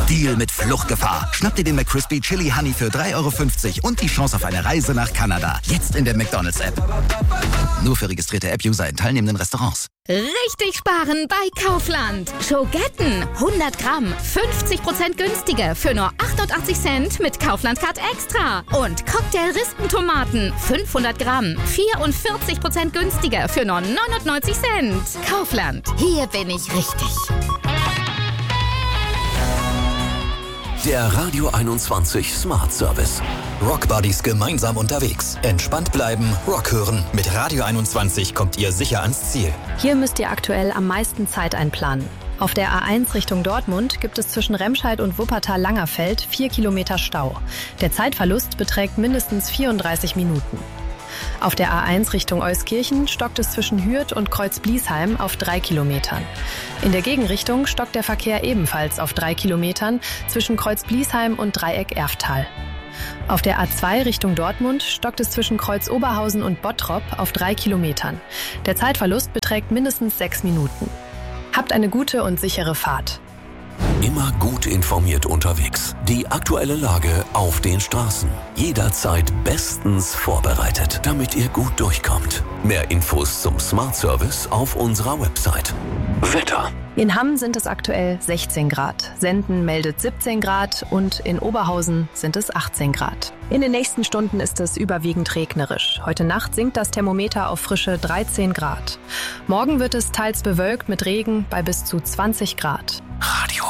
Deal mit Fluchtgefahr. Schnapp dir den McCrispy Chili Honey für 3,50 € und die Chance auf eine Reise nach Kanada. Jetzt in der McDonald's-App. Nur für registrierte App-User in teilnehmenden Restaurants. Richtig sparen bei Kaufland. Schogetten 100 Gramm, 50% günstiger für nur 88 Cent mit Kaufland Card Extra. Und Cocktail-Rispentomaten 500 Gramm, 44% günstiger für nur 99 Cent. Kaufland, hier bin ich richtig. Der Radio 21 Smart Service. Rock Buddies gemeinsam unterwegs. Entspannt bleiben, Rock hören. Mit Radio 21 kommt ihr sicher ans Ziel. Hier müsst ihr aktuell am meisten Zeit einplanen. Auf der A1 Richtung Dortmund gibt es zwischen Remscheid und Wuppertal-Langerfeld 4 Kilometer Stau. Der Zeitverlust beträgt mindestens 34 Minuten. Auf der A1 Richtung Euskirchen stockt es zwischen Hürth und Kreuz-Bliesheim auf 3 Kilometern. In der Gegenrichtung stockt der Verkehr ebenfalls auf 3 Kilometern zwischen Kreuz-Bliesheim und Dreieck-Erftal. Auf der A2 Richtung Dortmund stockt es zwischen Kreuz-Oberhausen und Bottrop auf 3 Kilometern. Der Zeitverlust beträgt mindestens 6 Minuten. Habt eine gute und sichere Fahrt. Immer gut informiert unterwegs. Die aktuelle Lage auf den Straßen. Jederzeit bestens vorbereitet, damit ihr gut durchkommt. Mehr Infos zum Smart Service auf unserer Website. Wetter. In Hamm sind es aktuell 16 Grad. Senden meldet 17 Grad und in Oberhausen sind es 18 Grad. In den nächsten Stunden ist es überwiegend regnerisch. Heute Nacht sinkt das Thermometer auf frische 13 Grad. Morgen wird es teils bewölkt mit Regen bei bis zu 20 Grad.